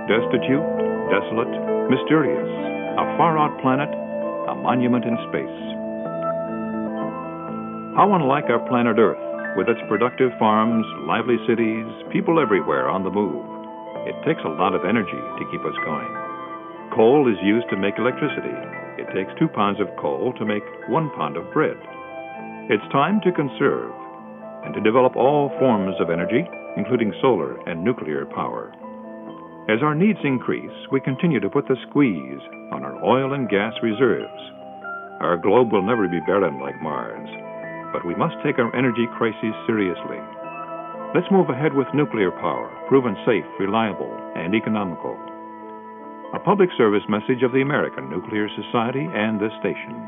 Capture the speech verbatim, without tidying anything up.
Destitute, desolate, mysterious, a far-out planet, a monument in space. How unlike our planet Earth, with its productive farms, lively cities, people everywhere on the move. It takes a lot of energy to keep us going. Coal is used to make electricity. It takes two pounds of coal to make one pound of bread. It's time to conserve and to develop all forms of energy, including solar and nuclear power. As our needs increase, we continue to put the squeeze on our oil and gas reserves. Our globe will never be barren like Mars, but we must take our energy crises seriously. Let's move ahead with nuclear power, proven safe, reliable, and economical. A public service message of the American Nuclear Society and this station.